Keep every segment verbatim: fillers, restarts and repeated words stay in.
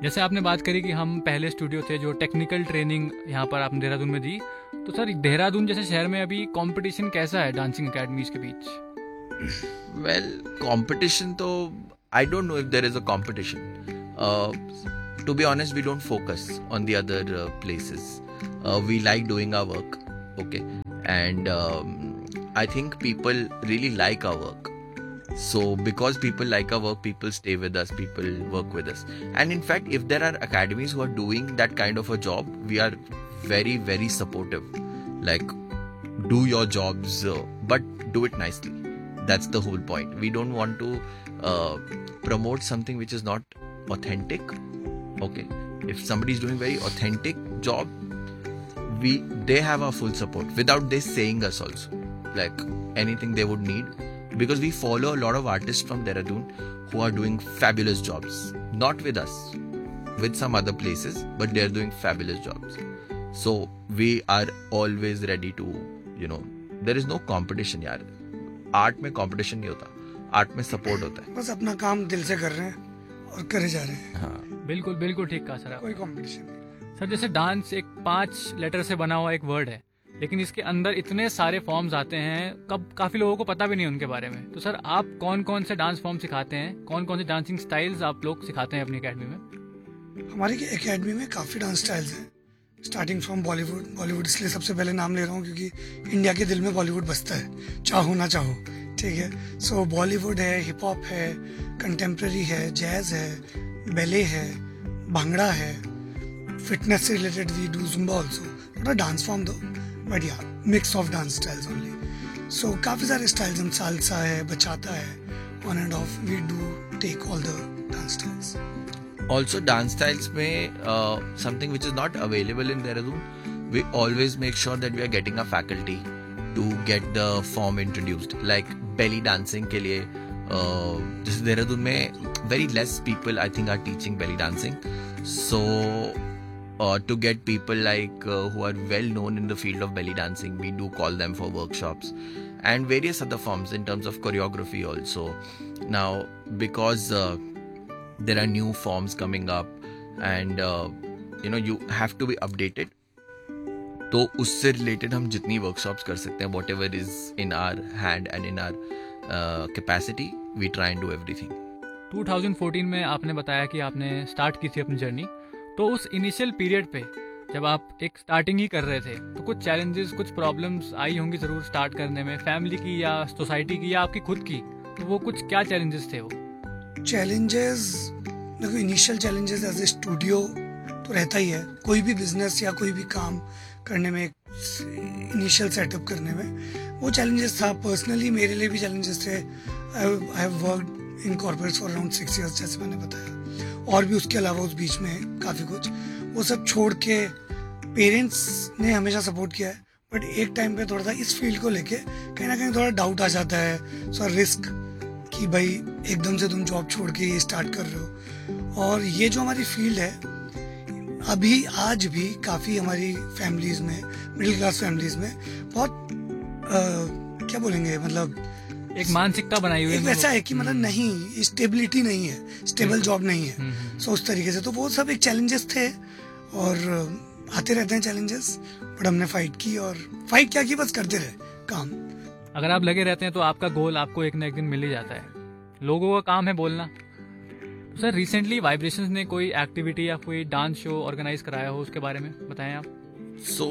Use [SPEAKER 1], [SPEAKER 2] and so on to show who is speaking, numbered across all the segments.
[SPEAKER 1] जैसे आपने बात करी कि हम पहले स्टूडियो थे जो टेक्निकल ट्रेनिंग यहाँ पर आपने देहरादून में दी, तो सर देहरादून जैसे शहर में अभी कंपटीशन कैसा है डांसिंग एकेडमीज के बीच?
[SPEAKER 2] वेल कंपटीशन तो I don't know if there is a competition. To be honest, we don't focus on the other uh, places. Uh, we like doing our work, okay? And um, I think people really like our work. So because people like our work, people stay with us, people work with us. And in fact, if there are academies who are doing that kind of a job, we are very, very supportive. Like, do your jobs, uh, but do it nicely. That's the whole point. We don't want to uh, promote something which is not authentic. Okay, if somebody is doing very authentic job, we they have our full support without they saying us also, like anything they would need, because we follow a lot of artists from Dehradun who are doing fabulous jobs, not with us, with some other places, but they are doing fabulous jobs. So we are always ready to, you know, there is no competition yaar. Art में competition नहीं होता, art में support होता है.
[SPEAKER 3] बस अपना काम दिल से कर रहे हैं और करे जा रहे हैं.
[SPEAKER 2] हाँ,
[SPEAKER 1] बिल्कुल बिल्कुल ठीक कहा सर.
[SPEAKER 3] कोई कंपटीशन नहीं.
[SPEAKER 1] सर जैसे डांस एक पांच लेटर से बना हुआ एक वर्ड है, लेकिन इसके अंदर इतने सारे फॉर्म्स आते हैं, कब काफी लोगों को पता भी नहीं उनके बारे में. तो सर आप कौन कौन से डांस फॉर्म सिखाते हैं, कौन कौन से डांसिंग स्टाइल्स आप लोग सिखाते हैं अपनी एकेडमी में?
[SPEAKER 3] हमारी एकेडमी में काफ़ी डांस स्टाइल्स हैं, स्टार्टिंग फ्रॉम बॉलीवुड. बॉलीवुड इसलिए सबसे पहले नाम ले रहा हूँ क्योंकि इंडिया के दिल में बॉलीवुड बसता है, चाहो ना चाहो. ठीक है, सो बॉलीवुड है, हिप हॉप है, कंटेम्प्रेरी है, जैज है, बैले है, भांगड़ा है, फिटनेस से related we do Zumba also. थोड़ा डांस फॉर्म दो, बट या mix of dance styles only. सो काफ़ी सारे स्टाइल्स हम, सालसा है, बचाता है, on end of we do take all the dance styles.
[SPEAKER 2] Also dance styles में uh, something which is not available in Dehradun, we always make sure that we are getting a faculty to get the form introduced. Like belly dancing के लिए uh, जैसे देहरादून में very less people I think are teaching belly dancing. So uh, to get people like uh, who are well known in the field of belly dancing, we do call them for workshops and various other forms in terms of choreography also. Now because uh, there are new forms coming up and uh, you know you have to be updated, तो उससे related हम जितनी workshops कर सकते हैं, what ever is in our hand and in our capacity, we try and do everything.
[SPEAKER 1] Twenty fourteen में आपने बताया कि आपने स्टार्ट की थी अपनी जर्नी, तो उस इनिशियल पीरियड पे जब आप एक स्टार्टिंग ही कर रहे थे तो कुछ चैलेंजेस, कुछ प्रॉब्लम्स आई होंगी ज़रूर स्टार्ट करने में, फैमिली की या सोसाइटी की या आपकी खुद की, तो वो कुछ क्या चैलेंजेस थे? वो
[SPEAKER 3] चैलेंजेस, देखो initial challenges as a studio तो रहता ही है, कोई भी बिजनेस या कोई भी काम करने में, इनिशियल सेटअप करने में वो चैलेंजेस था. पर्सनली मेरे लिए भी चैलेंजेस थे. I have worked in corporates for around six years जैसे मैंने बताया, और भी उसके अलावा उस बीच में काफ़ी कुछ. वो सब छोड़ के पेरेंट्स ने हमेशा सपोर्ट किया है, बट एक टाइम पे थोड़ा सा इस फील्ड को लेके कहीं ना कहीं थोड़ा डाउट आ जाता है. सो रिस्क कि भाई एकदम से तुम जॉब छोड़ के ये स्टार्ट कर रहे हो. और ये जो हमारी फील्ड है अभी आज भी काफ़ी हमारी फैमिलीज़ में, मिडिल क्लास फैमिलीज़ में बहुत आ, क्या बोलेंगे, मतलब
[SPEAKER 1] एक मानसिकता बनाई हुई है
[SPEAKER 3] वैसा है कि मतलब नहीं, स्टेबिलिटी नहीं है, स्टेबल जॉब नहीं है. सो उस तरीके से तो वो सब एक चैलेंजेस थे और आते रहते हैं चैलेंजेस, बट हमने फाइट की, और फाइट क्या की, बस करते रहे काम.
[SPEAKER 1] अगर आप लगे रहते हैं तो आपका गोल आपको एक ना एक दिन मिल ही जाता है. लोगों का काम है बोलना. तो सर रिसेंटली वाइब्रेशंस ने कोई एक्टिविटी या कोई डांस शो ऑर्गेनाइज कराया हो, उसके बारे में बताएं आप.
[SPEAKER 2] So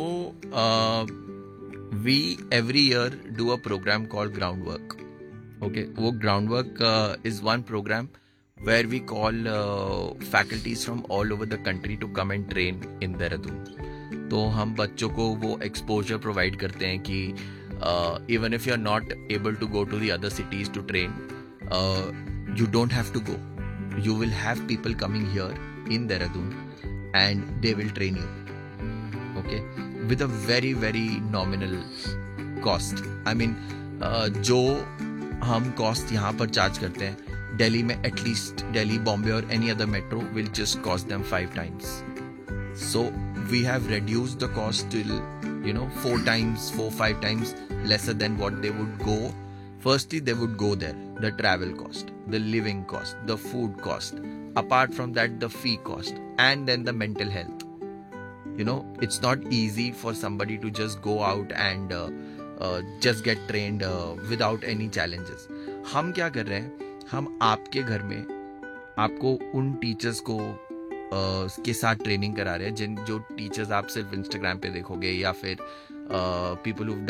[SPEAKER 2] we every year do a programme called ground work. Okay, वो ground work is one programme where we call uh, faculties from all over the country to come and train in Dehradun. तो हम बच्चों को वो exposure provide करते हैं कि uh, even if you are not able to go to the other cities to train, uh, you don't have to go. You will have people coming here in Dehradun and they will train you. Okay, with a very very nominal cost. I mean, uh, जो हम cost यहाँ पर charge करते हैं, Delhi में at least Delhi, Bombay or any other metro will just cost them five times. So we have reduced the cost till, you know, four times, four, five times lesser than what they would go. Firstly, they would go there. The travel cost, the living cost, the food cost, apart from that, the fee cost, and then the mental health. You know, it's not easy for somebody to just go out and uh, uh, just get trained uh, without any challenges. हम क्या कर रहे हैं, हम आपके घर में आपको उन टीचर्स को uh, के साथ ट्रेनिंग करा रहे हैं जिन जो टीचर्स आप सिर्फ इंस्टाग्राम पे देखोगे, या फिर पीपल हु